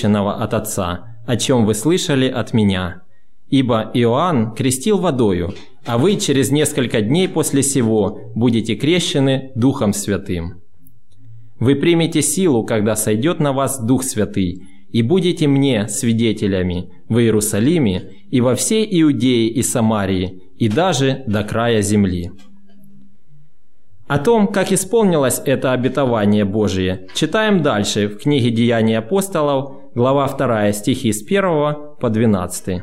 крещенного от Отца, о чем вы слышали от Меня. Ибо Иоанн крестил водою, а вы через несколько дней после сего будете крещены Духом Святым. Вы примете силу, когда сойдет на вас Дух Святый, и будете Мне свидетелями в Иерусалиме и во всей Иудее и Самарии, и даже до края земли». О том, как исполнилось это обетование Божие, читаем дальше в книге «Деяния апостолов», глава 2, стихи с 1 по 12.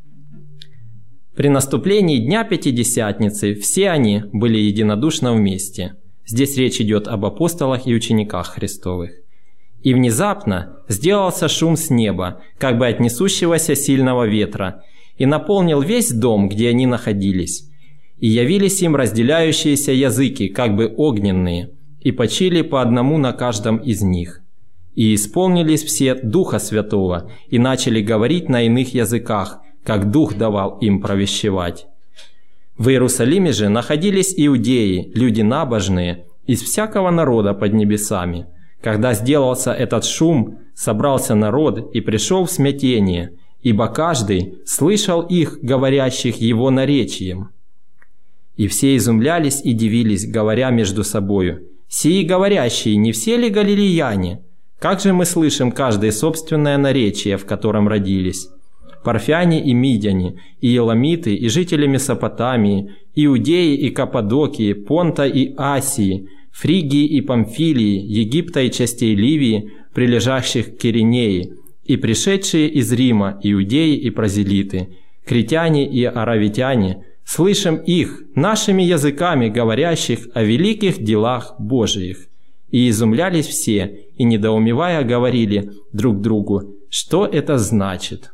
«При наступлении Дня Пятидесятницы все они были единодушно вместе». Здесь речь идет об апостолах и учениках Христовых. «И внезапно сделался шум с неба, как бы от несущегося сильного ветра, и наполнил весь дом, где они находились. И явились им разделяющиеся языки, как бы огненные, и почили по одному на каждом из них. И исполнились все Духа Святого, и начали говорить на иных языках, как Дух давал им провещевать. В Иерусалиме же находились иудеи, люди набожные, из всякого народа под небесами. Когда сделался этот шум, собрался народ и пришел в смятение, ибо каждый слышал их, говорящих его наречием. И все изумлялись и дивились, говоря между собою: «Сии говорящие, не все ли галилеяне? Как же мы слышим каждое собственное наречие, в котором родились? Парфяне и мидяне, и еламиты, и жители Месопотамии, Иудеи и Каппадокии, Понта и Асии, Фригии и Памфилии, Египта и частей Ливии, прилежащих к Киринеи, и пришедшие из Рима, иудеи и прозелиты, критяне и аравитяне, слышим их нашими языками, говорящих о великих делах Божиих. И изумлялись все, и, недоумевая, говорили друг другу: что это значит?»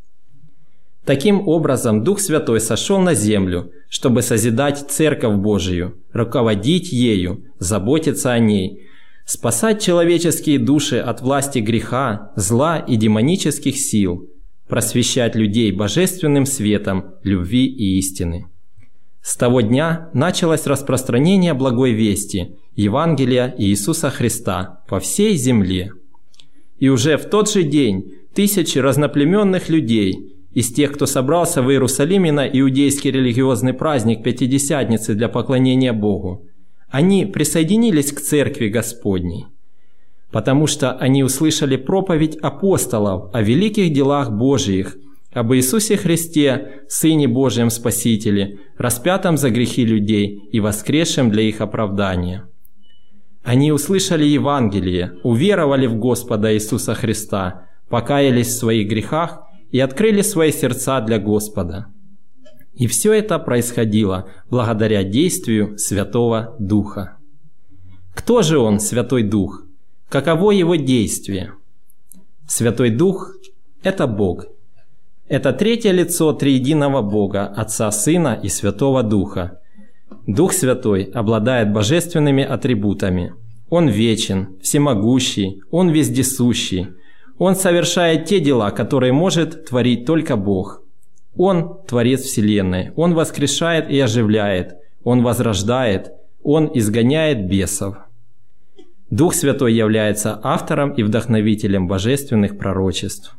Таким образом, Дух Святой сошел на землю, чтобы созидать Церковь Божию, руководить ею, заботиться о ней, спасать человеческие души от власти греха, зла и демонических сил, просвещать людей божественным светом любви и истины. С того дня началось распространение благой вести, Евангелия Иисуса Христа по всей земле. И уже в тот же день тысячи разноплеменных людей из тех, кто собрался в Иерусалиме на иудейский религиозный праздник Пятидесятницы для поклонения Богу, они присоединились к Церкви Господней, потому что они услышали проповедь апостолов о великих делах Божиих, об Иисусе Христе, Сыне Божьем Спасителе, распятом за грехи людей и воскресшем для их оправдания. Они услышали Евангелие, уверовали в Господа Иисуса Христа, покаялись в своих грехах и открыли свои сердца для Господа. И все это происходило благодаря действию Святого Духа. Кто же Он, Святой Дух? Каково Его действие? Святой Дух – это Бог. Это третье лицо триединого Бога, Отца, Сына и Святого Духа. Дух Святой обладает божественными атрибутами. Он вечен, всемогущий, Он вездесущий. Он совершает те дела, которые может творить только Бог. Он – Творец Вселенной. Он воскрешает и оживляет. Он возрождает. Он изгоняет бесов. Дух Святой является автором и вдохновителем божественных пророчеств.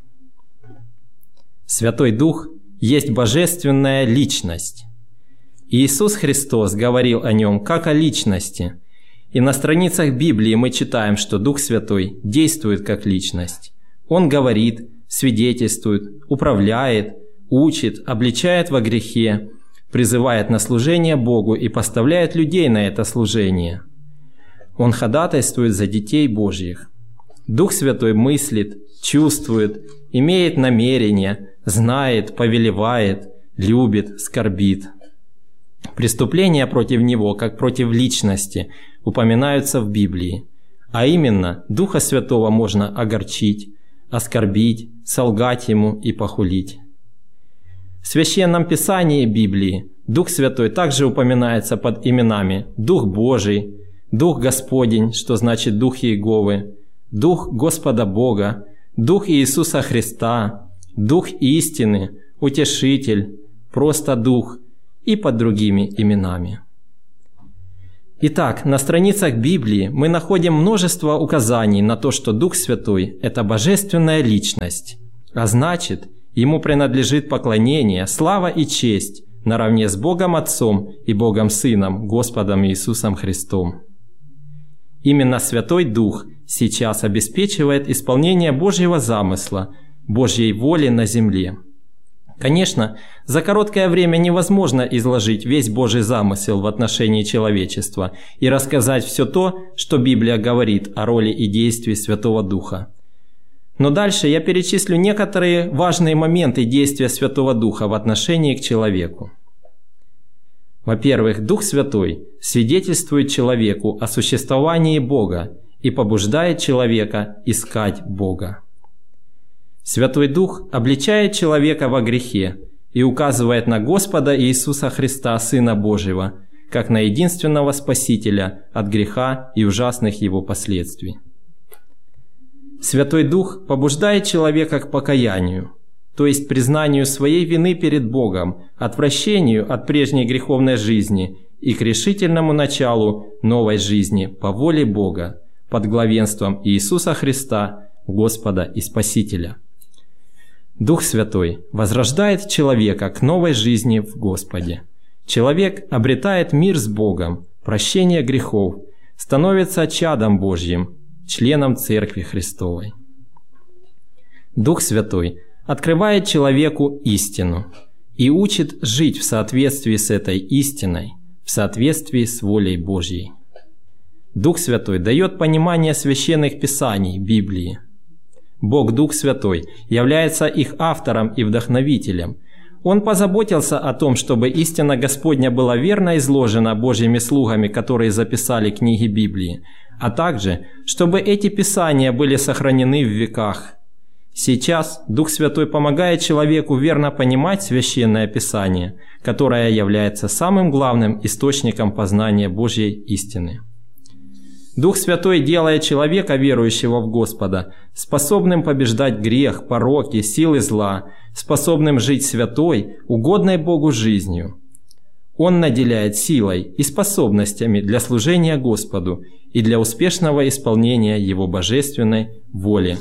Святой Дух есть божественная личность. Иисус Христос говорил о Нем как о личности. И на страницах Библии мы читаем, что Дух Святой действует как личность. Он говорит, свидетельствует, управляет, учит, обличает во грехе, призывает на служение Богу и поставляет людей на это служение. Он ходатайствует за детей Божьих. Дух Святой мыслит, чувствует, имеет намерение, знает, повелевает, любит, скорбит. Преступления против Него, как против личности, упоминаются в Библии. А именно, Духа Святого можно огорчить, оскорбить, солгать Ему и похулить. В Священном Писании Библии Дух Святой также упоминается под именами Дух Божий, Дух Господень, что значит Дух Иеговы, Дух Господа Бога, Дух Иисуса Христа, Дух истины, Утешитель, просто Дух и под другими именами. Итак, на страницах Библии мы находим множество указаний на то, что Дух Святой – это божественная личность, а значит, Ему принадлежит поклонение, слава и честь наравне с Богом Отцом и Богом Сыном, Господом Иисусом Христом. Именно Святой Дух сейчас обеспечивает исполнение Божьего замысла, Божьей воли на земле. Конечно, за короткое время невозможно изложить весь Божий замысел в отношении человечества и рассказать все то, что Библия говорит о роли и действии Святого Духа. Но дальше я перечислю некоторые важные моменты действия Святого Духа в отношении к человеку. Во-первых, Дух Святой свидетельствует человеку о существовании Бога и побуждает человека искать Бога. Святой Дух обличает человека во грехе и указывает на Господа Иисуса Христа, Сына Божьего, как на единственного Спасителя от греха и ужасных его последствий. Святой Дух побуждает человека к покаянию, то есть признанию своей вины перед Богом, отвращению от прежней греховной жизни и к решительному началу новой жизни по воле Бога под главенством Иисуса Христа, Господа и Спасителя. Дух Святой возрождает человека к новой жизни в Господе. Человек обретает мир с Богом, прощение грехов, становится чадом Божьим, членом Церкви Христовой. Дух Святой открывает человеку истину и учит жить в соответствии с этой истиной, в соответствии с волей Божьей. Дух Святой дает понимание священных писаний Библии. Бог Дух Святой является их автором и вдохновителем. Он позаботился о том, чтобы истина Господня была верно изложена Божьими слугами, которые записали книги Библии, а также, чтобы эти писания были сохранены в веках. Сейчас Дух Святой помогает человеку верно понимать Священное Писание, которое является самым главным источником познания Божьей истины. Дух Святой делает человека, верующего в Господа, способным побеждать грех, пороки, силы зла, способным жить святой, угодной Богу жизнью. Он наделяет силой и способностями для служения Господу и для успешного исполнения Его божественной воли.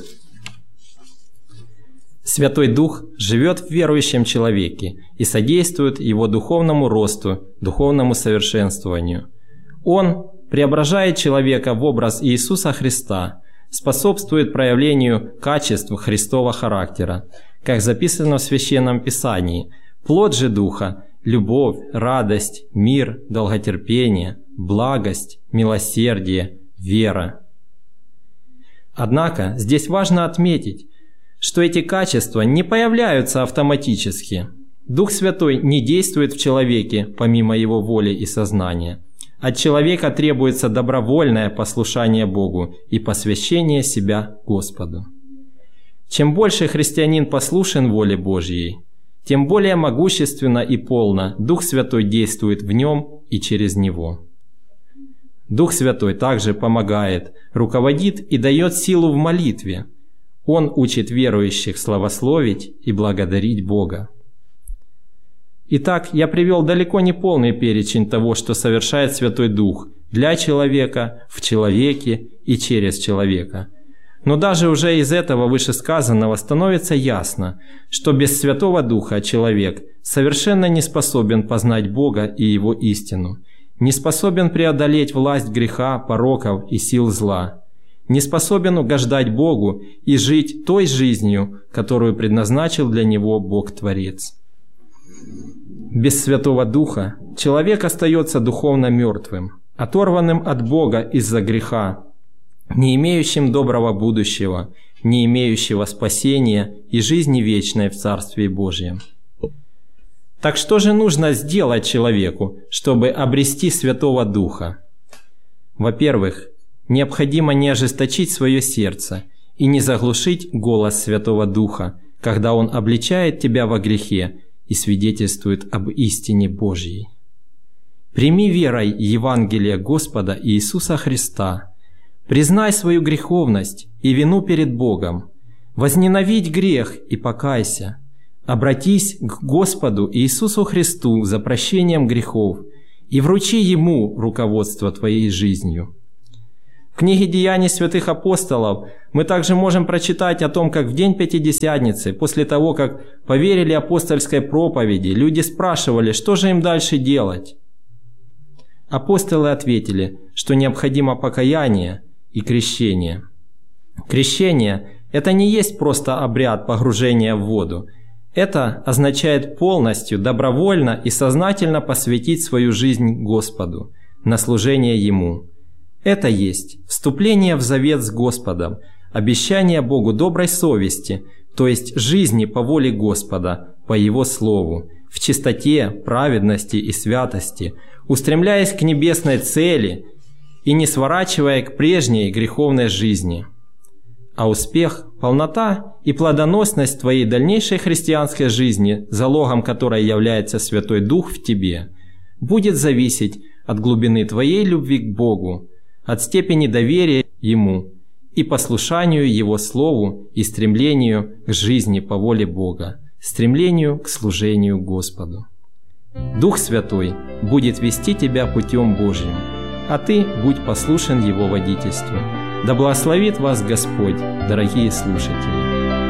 Святой Дух живет в верующем человеке и содействует его духовному росту, духовному совершенствованию. Он преображает человека в образ Иисуса Христа, способствует проявлению качеств Христового характера, как записано в Священном Писании. Плод же Духа – любовь, радость, мир, долготерпение, благость, милосердие, вера. Однако здесь важно отметить, что эти качества не появляются автоматически. Дух Святой не действует в человеке помимо его воли и сознания. От человека требуется добровольное послушание Богу и посвящение себя Господу. Чем больше христианин послушен воле Божьей, тем более могущественно и полно Дух Святой действует в нем и через него. Дух Святой также помогает, руководит и дает силу в молитве. Он учит верующих славословить и благодарить Бога. Итак, я привел далеко не полный перечень того, что совершает Святой Дух для человека, в человеке и через человека. Но даже уже из этого вышесказанного становится ясно, что без Святого Духа человек совершенно не способен познать Бога и Его истину, не способен преодолеть власть греха, пороков и сил зла, не способен угождать Богу и жить той жизнью, которую предназначил для него Бог-творец. Без Святого Духа человек остается духовно мертвым, оторванным от Бога из-за греха, не имеющим доброго будущего, не имеющего спасения и жизни вечной в Царстве Божьем. Так что же нужно сделать человеку, чтобы обрести Святого Духа? Во-первых, необходимо не ожесточить свое сердце и не заглушить голос Святого Духа, когда Он обличает тебя во грехе и свидетельствует об истине Божьей. Прими верой Евангелие Господа Иисуса Христа, признай свою греховность и вину перед Богом, возненавидь грех и покайся, обратись к Господу Иисусу Христу за прощением грехов и вручи Ему руководство твоей жизнью. В книге «Деяний святых апостолов» мы также можем прочитать о том, как в день Пятидесятницы, после того, как поверили апостольской проповеди, люди спрашивали, что же им дальше делать. Апостолы ответили, что необходимо покаяние и крещение. Крещение – это не есть просто обряд погружения в воду. Это означает полностью, добровольно и сознательно посвятить свою жизнь Господу, на служение Ему. Это есть вступление в завет с Господом, обещание Богу доброй совести, то есть жизни по воле Господа, по Его Слову, в чистоте, праведности и святости, устремляясь к небесной цели и не сворачивая к прежней греховной жизни. А успех, полнота и плодоносность твоей дальнейшей христианской жизни, залогом которой является Святой Дух в тебе, будет зависеть от глубины твоей любви к Богу, от степени доверия Ему и послушанию Его Слову и стремлению к жизни по воле Бога, стремлению к служению Господу. Дух Святой будет вести тебя путем Божьим, а ты будь послушен Его водительству. Да благословит вас Господь, дорогие слушатели!